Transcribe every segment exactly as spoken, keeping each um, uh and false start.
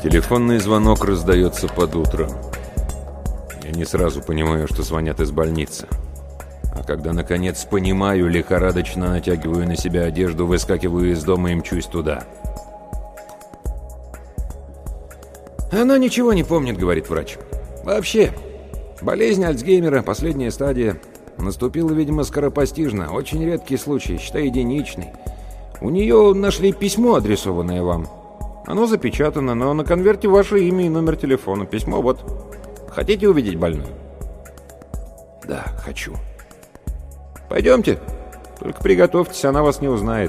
Телефонный звонок раздается под утро. Я не сразу понимаю, что звонят из больницы. А когда, наконец, понимаю, лихорадочно натягиваю на себя одежду, выскакиваю из дома и мчусь туда. «Она ничего не помнит», — говорит врач. «Вообще, болезнь Альцгеймера, последняя стадия, наступила, видимо, скоропостижно. Очень редкий случай, считай, единичный. У нее нашли письмо, адресованное вам. Оно запечатано, но на конверте ваше имя и номер телефона. Письмо вот. Хотите увидеть больную?» «Да, хочу». «Пойдемте. Только приготовьтесь, она вас не узнает».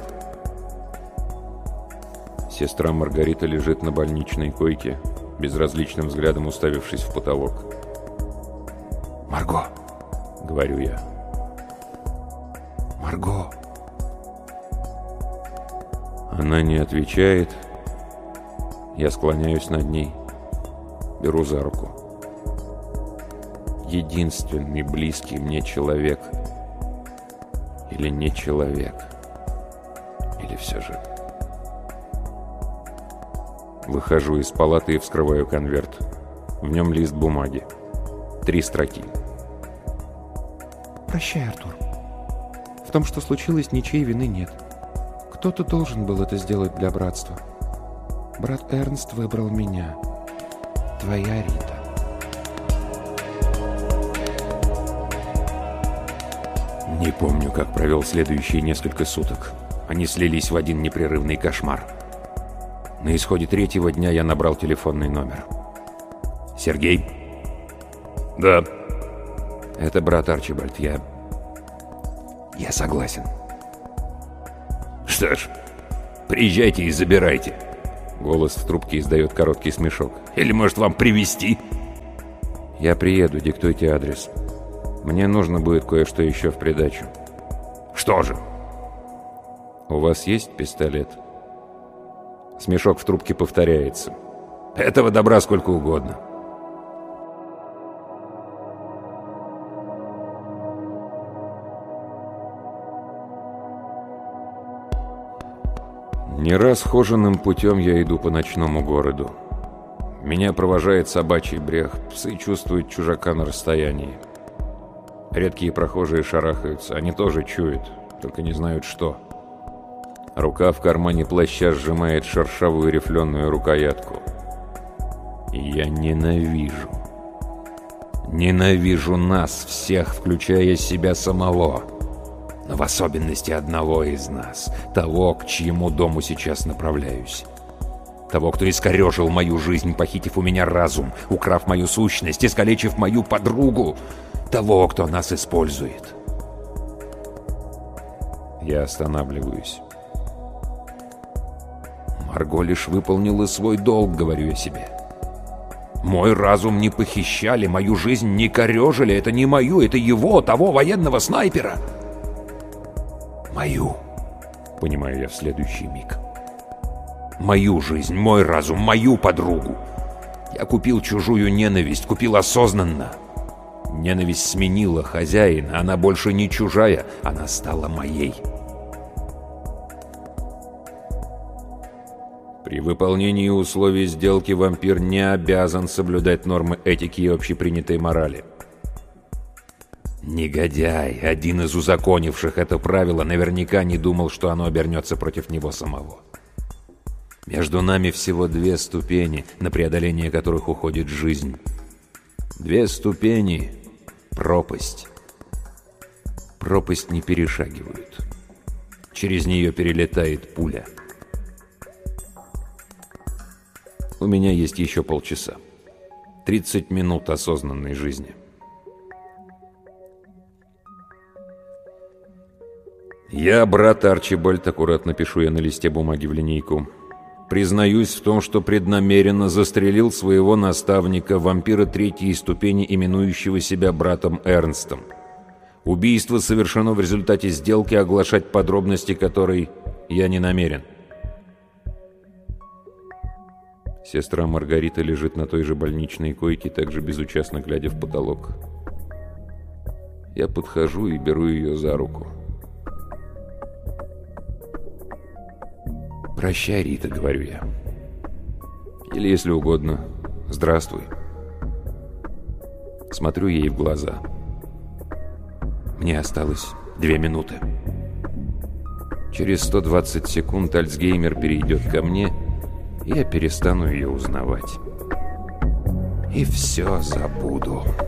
Сестра Маргарита лежит на больничной койке, безразличным взглядом уставившись в потолок. «Марго», — говорю я. «Марго». Она не отвечает. Я склоняюсь над ней, беру за руку. Единственный близкий мне человек. Или не человек. Или все же. Выхожу из палаты и вскрываю конверт. В нем лист бумаги. Три строки. «Прощай, Артур. В том, что случилось, ничьей вины нет. Кто-то должен был это сделать для братства. Брат Эрнст выбрал меня. Твоя Рита». Не помню, как провел следующие несколько суток. Они слились в один непрерывный кошмар. На исходе третьего дня я набрал телефонный номер. «Сергей?» «Да». «Это брат Арчибальд. Я... Я согласен». «Что ж, приезжайте и забирайте». Голос в трубке издает короткий смешок. «Или, может, вам привезти?» «Я приеду, диктуйте адрес. Мне нужно будет кое-что еще в придачу». «Что же?» «У вас есть пистолет?» Смешок в трубке повторяется. «Этого добра сколько угодно». Не раз хоженым путем я иду по ночному городу. Меня провожает собачий брех, псы чувствуют чужака на расстоянии. Редкие прохожие шарахаются, они тоже чуют, только не знают что. Рука в кармане плаща сжимает шершавую рифленую рукоятку. И я ненавижу. Ненавижу нас всех, включая себя самого. Но в особенности одного из нас, того, к чьему дому сейчас направляюсь. Того, кто искорежил мою жизнь, похитив у меня разум, украв мою сущность, искалечив мою подругу. Того, кто нас использует. Я останавливаюсь. Марго лишь выполнила свой долг, говорю я себе. Мой разум не похищали, мою жизнь не корежили. Это не мою, это его, того военного снайпера. Мою, понимаю я в следующий миг. Мою жизнь, мой разум, мою подругу. Я купил чужую ненависть, купил осознанно. Ненависть сменила хозяина, она больше не чужая, она стала моей. При выполнении условий сделки вампир не обязан соблюдать нормы этики и общепринятой морали. Негодяй, один из узаконивших это правило, наверняка не думал, что оно обернется против него самого. Между нами всего две ступени, на преодоление которых уходит жизнь. Две ступени — пропасть. Пропасть не перешагивают. Через нее перелетает пуля. У меня есть еще полчаса. тридцать минут осознанной жизни. Я, брат Арчибальд, аккуратно пишу я на листе бумаги в линейку. Признаюсь в том, что преднамеренно застрелил своего наставника, вампира третьей ступени, именующего себя братом Эрнстом. Убийство совершено в результате сделки, оглашать подробности которой я не намерен. Сестра Маргарита лежит на той же больничной койке, также безучастно глядя в потолок. Я подхожу и беру ее за руку. «Прощай, Рита», — говорю я. Или, если угодно, здравствуй. Смотрю ей в глаза. Мне осталось две минуты. Через сто двадцать секунд Альцгеймер перейдет ко мне, и я перестану ее узнавать. И все забуду.